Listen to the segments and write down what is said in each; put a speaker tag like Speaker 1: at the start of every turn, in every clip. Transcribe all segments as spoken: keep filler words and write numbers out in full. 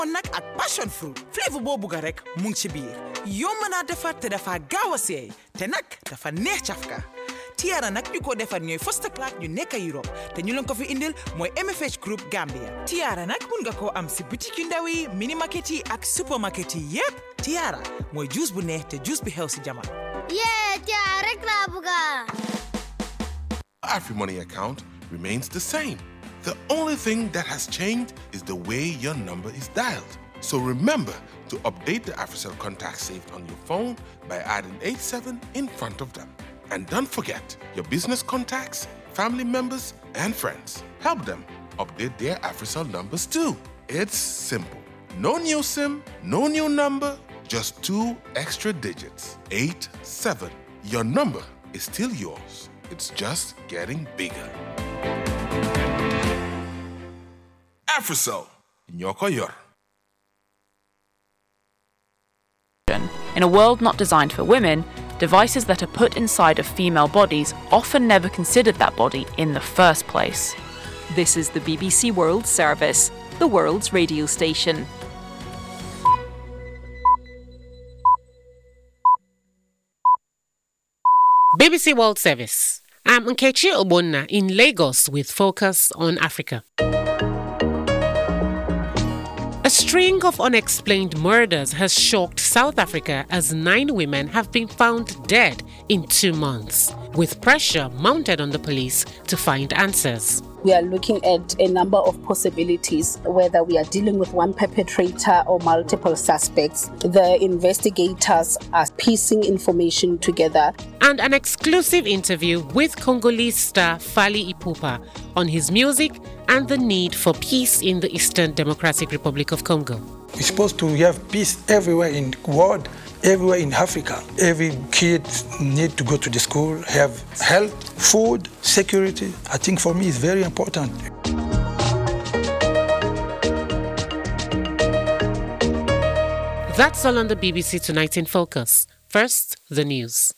Speaker 1: on nak ak passion fruit flavor boobu ga rek mu ngi ci biir yomb naa defar te dafa gaaw a seey te nag dafa neex cafka Tiara nag ñu ko defar ñooy first class ñu nekk Europe te ñu leen ko fi indil mooy M F H Group Gambia Tiara nag mun nga koo am si boutique yu ndaw yi mini market yi ak supermarket yi yépp Tiara mooy juice bu neex te juice bi xew si jamono.
Speaker 2: Yeah, Tiara rek laa bëgga.
Speaker 3: AfriMoney account remains the same. The only thing that has changed is the way your number is dialed. So remember to update the AfriCell contacts saved on your phone by adding eight seven in front of them. And don't forget your business contacts, family members, and friends. Help them update their AfriCell numbers too. It's simple. No new SIM, no new number, just two extra digits. eight seven. Your number is still yours. It's just getting bigger. AfriCell, Nyoko Yor.
Speaker 4: In a world not designed for women, devices that are put inside of female bodies often never considered that body in the first place.
Speaker 5: This is the B B C World Service, the world's radio station.
Speaker 6: B B C World Service. I'm Nkechi Obonna in Lagos with Focus on Africa. A string of unexplained murders has shocked South Africa as nine women have been found dead in two months, with pressure mounted on the police to find answers.
Speaker 7: We are looking at a number of possibilities, whether we are dealing with one perpetrator or multiple suspects. The investigators are piecing information together.
Speaker 6: And an exclusive interview with Congolese star Fally Ipupa on his music and the need for peace in the Eastern Democratic Republic of Congo.
Speaker 8: We're supposed to have peace everywhere in the world, everywhere in Africa. Every kid need to go to the school, have health, food, security. I think for me it's very important.
Speaker 6: That's all on the B B C Tonight in Focus. First, the news.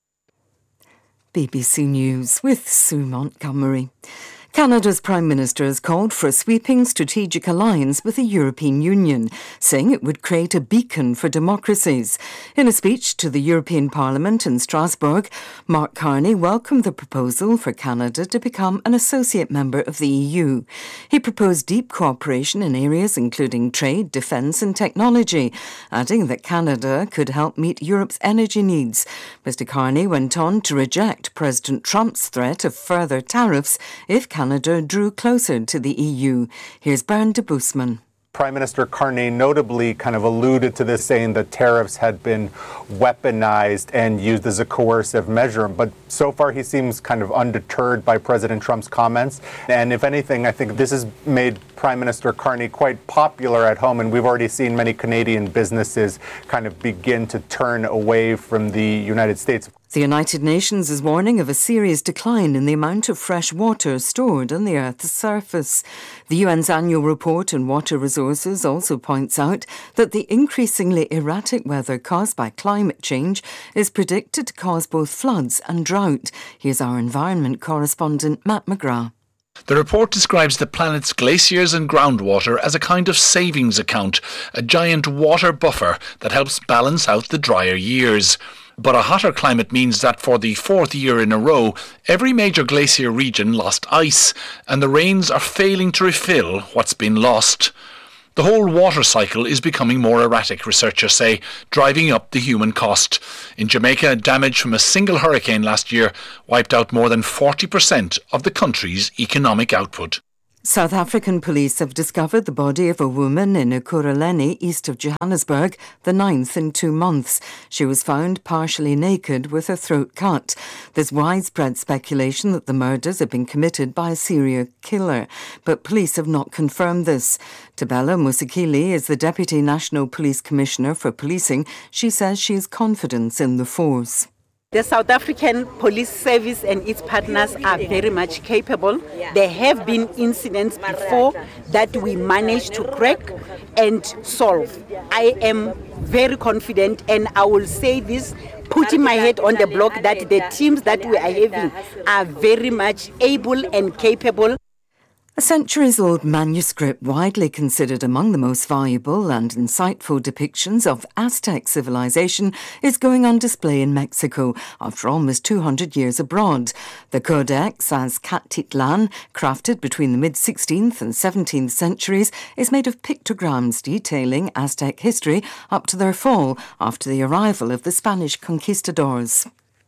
Speaker 9: B B C News with Sue Montgomery. Canada's Prime Minister has called for a sweeping strategic alliance with the European Union, saying it would create a beacon for democracies. In a speech to the European Parliament in Strasbourg, Mark Carney welcomed the proposal for Canada to become an associate member of the E U. He proposed deep cooperation in areas including trade, defence and technology, adding that Canada could help meet Europe's energy needs. Mister Carney went on to reject President Trump's threat of further tariffs if Canada drew closer to the E U. Here's Bernd de Boesman.
Speaker 10: Prime Minister Carney notably kind of alluded to this, saying that tariffs had been weaponized and used as a coercive measure. But so far, he seems kind of undeterred by President Trump's comments. And if anything, I think this has made Prime Minister Carney quite popular at home. And we've already seen many Canadian businesses kind of begin to turn away from the United States.
Speaker 9: The United Nations is warning of a serious decline in the amount of fresh water stored on the Earth's surface. The U N's annual report on water resources also points out that the increasingly erratic weather caused by climate change is predicted to cause both floods and drought. Here's our environment correspondent, Matt McGrath.
Speaker 11: The report describes the planet's glaciers and groundwater as a kind of savings account, a giant water buffer that helps balance out the drier years. But a hotter climate means that for the fourth year in a row, every major glacier region lost ice, and the rains are failing to refill what's been lost. The whole water cycle is becoming more erratic, researchers say, driving up the human cost. In Jamaica, damage from a single hurricane last year wiped out more than forty percent of the country's economic output.
Speaker 9: South African police have discovered the body of a woman in Ekurhuleni, east of Johannesburg, the ninth in two months. She was found partially naked with her throat cut. There's widespread speculation that the murders have been committed by a serial killer, but police have not confirmed this. Tabela Musikili is the Deputy National Police Commissioner for Policing. She says she has confidence in the force.
Speaker 12: The South African Police Service and its partners are very much capable. There have been incidents before that we managed to crack and solve. I am very confident, and I will say this, putting my head on the block, that the teams that we are having are very much able and capable.
Speaker 9: A centuries-old manuscript widely considered among the most valuable and insightful depictions of Aztec civilization is going on display in Mexico after almost two hundred years abroad. The Codex Azcatitlan, crafted between the mid-sixteenth and seventeenth centuries, is made of pictograms detailing Aztec history up to their fall after the arrival of the Spanish conquistadors.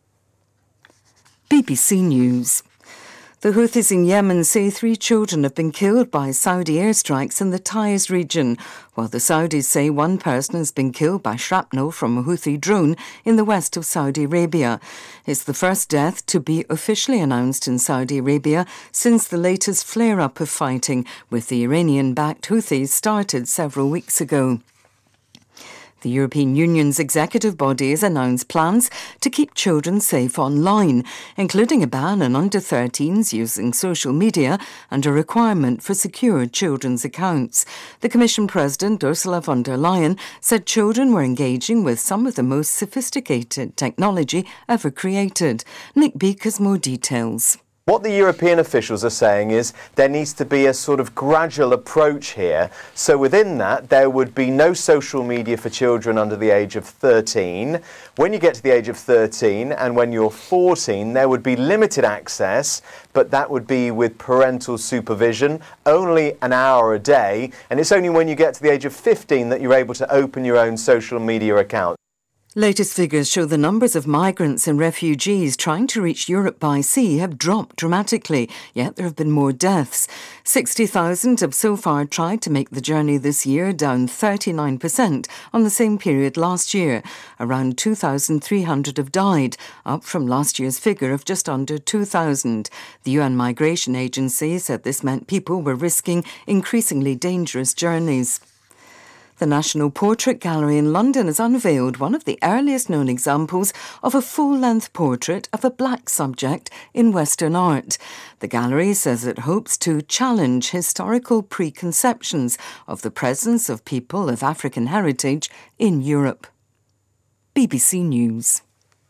Speaker 9: B B C News. The Houthis in Yemen say three children have been killed by Saudi airstrikes in the Taiz region, while the Saudis say one person has been killed by shrapnel from a Houthi drone in the west of Saudi Arabia. It's the first death to be officially announced in Saudi Arabia since the latest flare-up of fighting with the Iranian-backed Houthis started several weeks ago. The European Union's executive body has announced plans to keep children safe online, including a ban on under thirteens using social media and a requirement for secure children's accounts. The Commission President, Ursula von der Leyen, said children were engaging with some of the most sophisticated technology ever created. Nick Beak has more details.
Speaker 13: What the European officials are saying is there needs to be a sort of gradual approach here. So within that, there would be no social media for children under the age of thirteen. When you get to the age of thirteen and when you're fourteen, there would be limited access, but that would be with parental supervision, only an hour a day. And it's only when you get to the age of fifteen that you're able to open your own social media account.
Speaker 9: Latest figures show the numbers of migrants and refugees trying to reach Europe by sea have dropped dramatically, yet there have been more deaths. sixty thousand have so far tried to make the journey this year, down thirty-nine percent on the same period last year. Around two thousand three hundred have died, up from last year's figure of just under two thousand. The U N Migration Agency said this meant people were risking increasingly dangerous journeys. The National Portrait Gallery in London has unveiled one of the earliest known examples of a full-length portrait of a black subject in Western art. The gallery says it hopes to challenge historical preconceptions of the presence of people of African heritage in Europe. B B C News.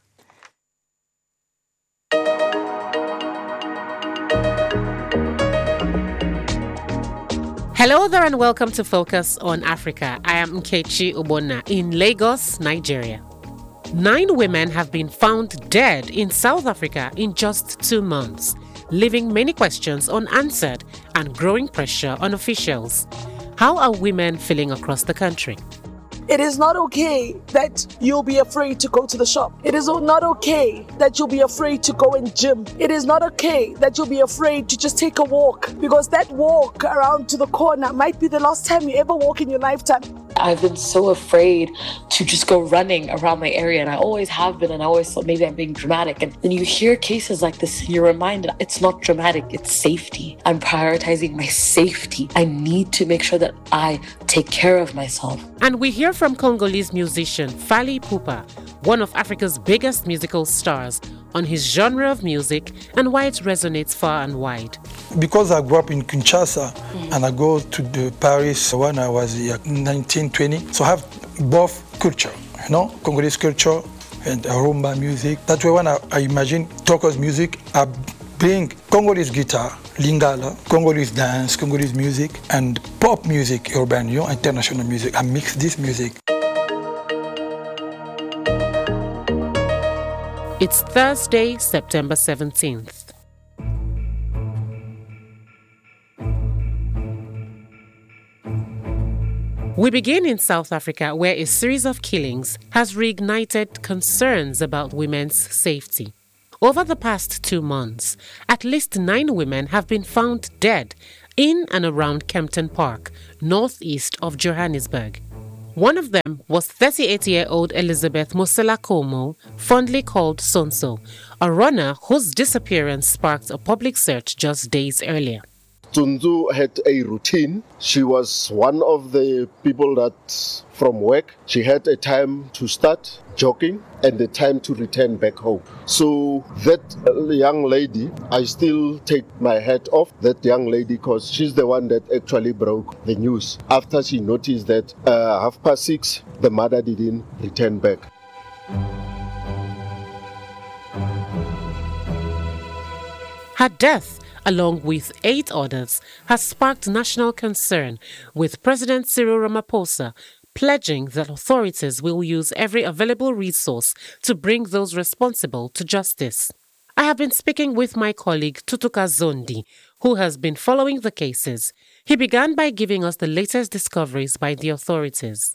Speaker 6: Hello there and welcome to Focus on Africa. I am Nkechi Obona in Lagos, Nigeria. Nine women have been found dead in South Africa in just two months, leaving many questions unanswered and growing pressure on officials. How are women feeling across the country?
Speaker 14: It is not okay that you'll be afraid to go to the shop. It is not okay that you'll be afraid to go and gym. It is not okay that you'll be afraid to just take a walk, because that walk around to the corner might be the last time you ever walk in your lifetime.
Speaker 15: I've been so afraid to just go running around my area, and I always have been, and I always thought maybe I'm being dramatic. And then you hear cases like this and you're reminded it's not dramatic, it's safety. I'm prioritizing my safety. I need to make sure that I take care of myself.
Speaker 6: And we hear from Congolese musician Fally Ipupa, one of Africa's biggest musical stars, on his genre of music and why it resonates far and wide.
Speaker 8: Because I grew up in Kinshasa mm. and I go to the Paris when I was nineteen, twenty, so I have both culture, you know, Congolese culture and rumba music. That's why when I, I imagine Toko's music, I bring Congolese guitar, Lingala, Congolese dance, Congolese music, and pop music, urban, you know, international music. I mix this music.
Speaker 6: It's Thursday, September seventeenth. We begin in South Africa, where a series of killings has reignited concerns about women's safety. Over the past two months, at least nine women have been found dead in and around Kempton Park, northeast of Johannesburg. One of them was thirty-eight-year-old Elizabeth Musela Como, fondly called Sonso, a runner whose disappearance sparked a public search just days earlier.
Speaker 16: Tunzu had a routine. She was one of the people that from work, she had a time to start jogging and the time to return back home. So that young lady, I still take my hat off that young lady, because she's the one that actually broke the news after she noticed that uh, half past six, the mother didn't return back.
Speaker 6: Her death along with eight others, has sparked national concern, with President Cyril Ramaphosa pledging that authorities will use every available resource to bring those responsible to justice. I have been speaking with my colleague Tutuka Zondi, who has been following the cases. He began by giving us the latest discoveries by the authorities.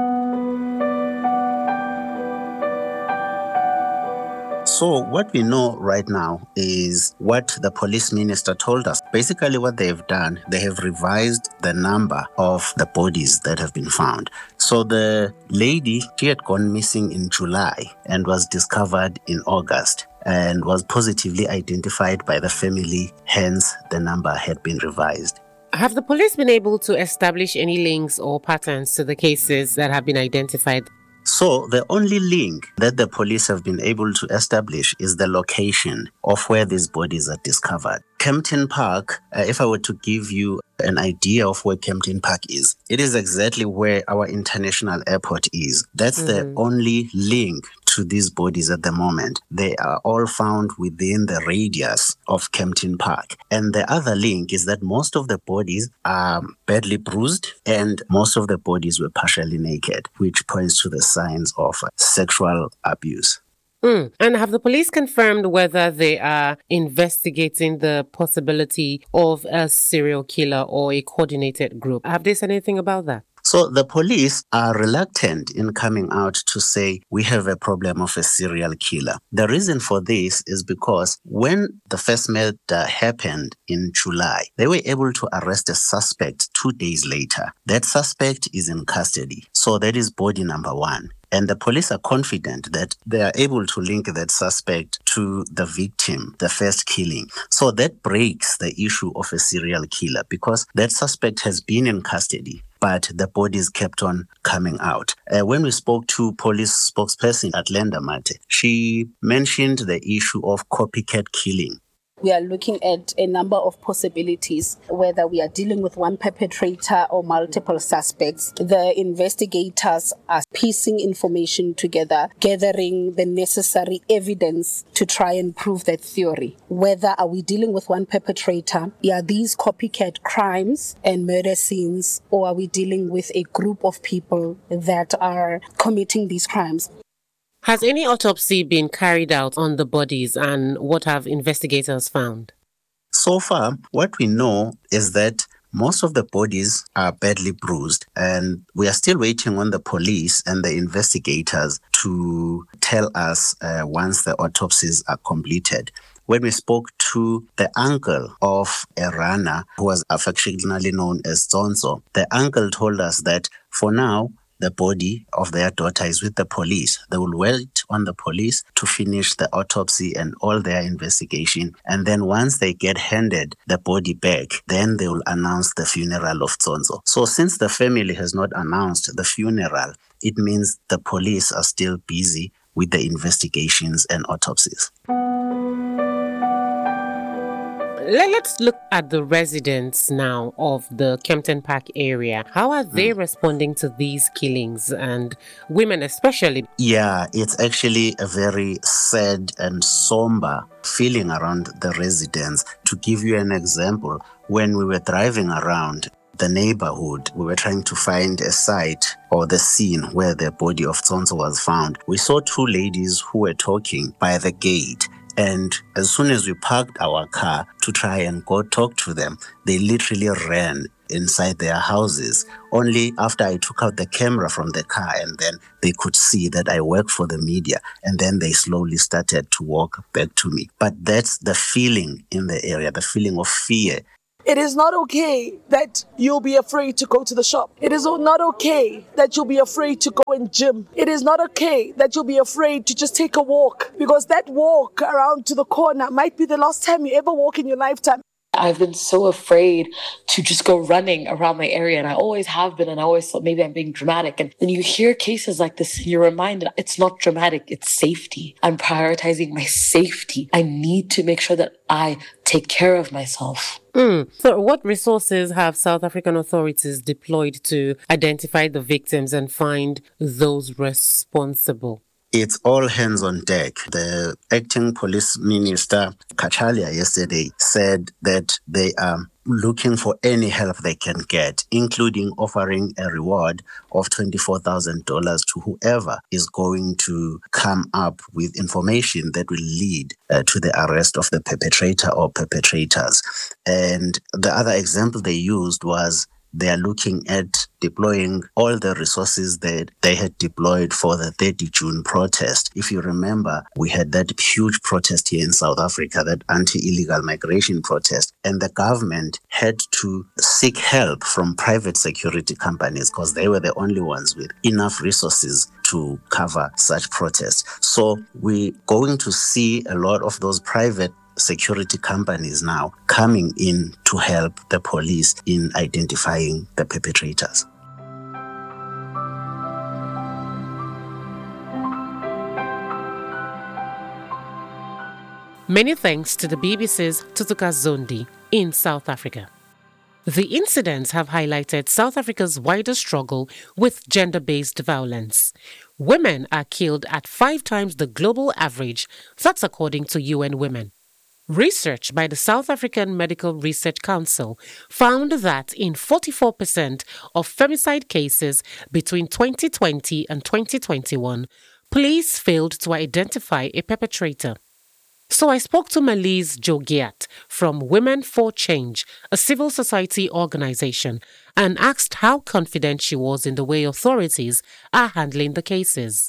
Speaker 17: So what we know right now is what the police minister told us. Basically what they've done, they have revised the number of the bodies that have been found. So the lady, she had gone missing in July and was discovered in August and was positively identified by the family, hence the number had been revised.
Speaker 6: Have the police been able to establish any links or patterns to the cases that have been identified?
Speaker 17: So the only link that the police have been able to establish is the location of where these bodies are discovered. Kempton Park, uh, if I were to give you an idea of where Kempton Park is, it is exactly where our international airport is. That's mm-hmm. the only link to these bodies at the moment. They are all found within the radius of Kempton Park. And the other link is that most of the bodies are badly bruised and most of the bodies were partially naked, which points to the signs of sexual abuse.
Speaker 6: Mm. And have the police confirmed whether they are investigating the possibility of a serial killer or a coordinated group? Have they said anything about that?
Speaker 17: So the police are reluctant in coming out to say we have a problem of a serial killer. The reason for this is because when the first murder happened in July, they were able to arrest a suspect two days later. That suspect is in custody. So that is body number one. And the police are confident that they are able to link that suspect to the victim, the first killing. So that breaks the issue of a serial killer because that suspect has been in custody, but the bodies kept on coming out. Uh, when we spoke to police spokesperson Atlenda Mate, she mentioned the issue of copycat killing.
Speaker 7: We are looking at a number of possibilities, whether we are dealing with one perpetrator or multiple suspects. The investigators are piecing information together, gathering the necessary evidence to try and prove that theory. Whether are we dealing with one perpetrator, are these copycat crimes and murder scenes, or are we dealing with a group of people that are committing these crimes?
Speaker 6: Has any autopsy been carried out on the bodies, and what have investigators found?
Speaker 17: So far, what we know is that most of the bodies are badly bruised, and we are still waiting on the police and the investigators to tell us uh, once the autopsies are completed. When we spoke to the uncle of a runner who was affectionately known as Zonzo, the uncle told us that for now, the body of their daughter is with the police. They will wait on the police to finish the autopsy and all their investigation. And then once they get handed the body back, then they will announce the funeral of Zonzo. So since the family has not announced the funeral, it means the police are still busy with the investigations and autopsies.
Speaker 6: Let's look at the residents now of the Kempton Park area. How are they mm. responding to these killings, and women especially?
Speaker 17: Yeah, it's actually a very sad and somber feeling around the residents. To give you an example, when we were driving around the neighborhood, we were trying to find a site or the scene where the body of Zonzo was found. We saw two ladies who were talking by the gate. And as soon as we parked our car to try and go talk to them, they literally ran inside their houses. Only after I took out the camera from the car, and then they could see that I work for the media, and then they slowly started to walk back to me. But that's the feeling in the area, the feeling of fear.
Speaker 14: It is not okay that you'll be afraid to go to the shop. It is not okay that you'll be afraid to go and gym. It is not okay that you'll be afraid to just take a walk, because that walk around to the corner might be the last time you ever walk in your lifetime.
Speaker 15: I've been so afraid to just go running around my area, and I always have been, and I always thought maybe I'm being dramatic. And then you hear cases like this and you're reminded it's not dramatic, it's safety. I'm prioritizing my safety. I need to make sure that I take care of myself.
Speaker 6: Mm. So what resources have South African authorities deployed to identify the victims and find those responsible?
Speaker 17: it's all hands on deck. The acting police minister, Kachalia, yesterday said that they are looking for any help they can get, including offering a reward of twenty-four thousand dollars to whoever is going to come up with information that will lead uh, to the arrest of the perpetrator or perpetrators. And the other example they used was they are looking at deploying all the resources that they had deployed for the thirtieth of June protest. If you remember, we had that huge protest here in South Africa, that anti-illegal migration protest, and the government had to seek help from private security companies because they were the only ones with enough resources to cover such protests. So we're going to see a lot of those private security companies now coming in to help the police in identifying the perpetrators.
Speaker 6: Many thanks to the B B C's Tutuka Zondi in South Africa. The incidents have highlighted South Africa's wider struggle with gender-based violence. Women are killed at five times the global average, that's according to U N Women. Research by the South African Medical Research Council found that in forty-four percent of femicide cases between twenty twenty and twenty twenty-one, police failed to identify a perpetrator. So I spoke to Malise Jogiat from Women for Change, a civil society organization, and asked how confident she was in the way authorities are handling the cases.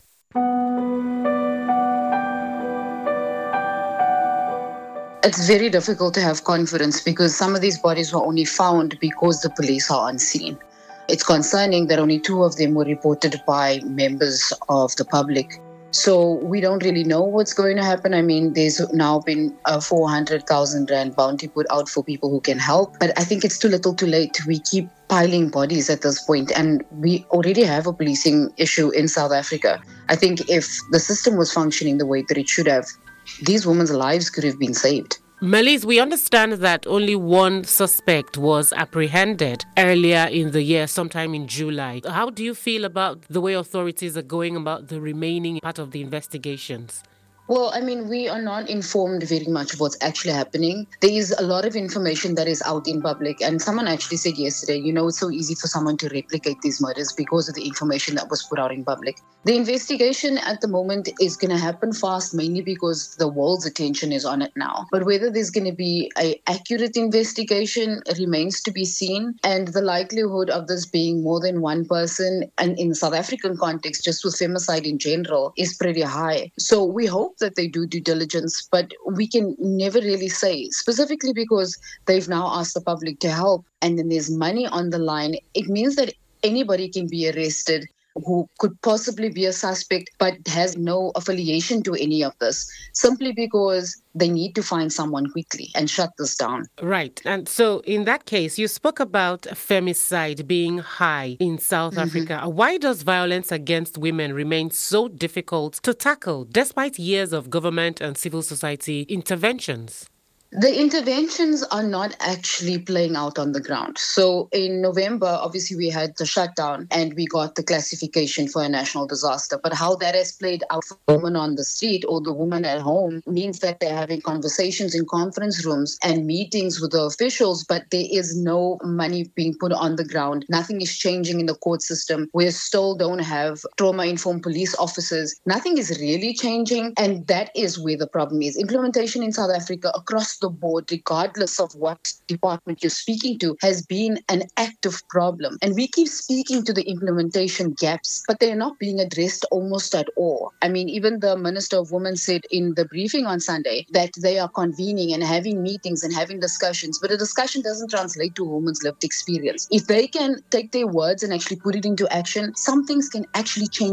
Speaker 18: It's very difficult to have confidence because some of these bodies were only found because the police are on scene. It's concerning that only two of them were reported by members of the public. So we don't really know what's going to happen. I mean, there's now been a four hundred thousand rand bounty put out for people who can help. But I think it's too little too late. We keep piling bodies at this point, and we already have a policing issue in South Africa. I think if the system was functioning the way that it should have, these women's lives could have been saved.
Speaker 6: Malise, we understand that only one suspect was apprehended earlier in the year, sometime in July. How do you feel about the way authorities are going about the remaining part of the investigations?
Speaker 18: Well, I mean, we are not informed very much of what's actually happening. There is a lot of information that is out in public. And someone actually said yesterday, you know, it's so easy for someone to replicate these murders because of the information that was put out in public. The investigation at the moment is going to happen fast, mainly because the world's attention is on it now. But whether there's going to be an accurate investigation remains to be seen. And the likelihood of this being more than one person, and in the South African context, just with femicide in general, is pretty high. So we hope that they do due diligence, but we can never really say, specifically because they've now asked the public to help and then there's money on the line. It means that anybody can be arrested who could possibly be a suspect but has no affiliation to any of this, simply because they need to find someone quickly and shut this down.
Speaker 6: Right. And so in that case, you spoke about femicide being high in South mm-hmm. Africa. Why does violence against women remain so difficult to tackle despite years of government and civil society interventions?
Speaker 18: The interventions are not actually playing out on the ground. So in November, obviously, we had the shutdown and we got the classification for a national disaster. But how that has played out for the woman on the street or the woman at home means that they're having conversations in conference rooms and meetings with the officials, but there is no money being put on the ground. Nothing is changing in the court system. We still don't have trauma-informed police officers. Nothing is really changing. And that is where the problem is. Implementation in South Africa across the board, regardless of what department you're speaking to, has been an active problem. And we keep speaking to the implementation gaps, but they're not being addressed almost at all. I mean, even the Minister of Women said in the briefing on Sunday that they are convening and having meetings and having discussions, but a discussion doesn't translate to a woman's lived experience. If they can take their words and actually put it into action, some things can actually change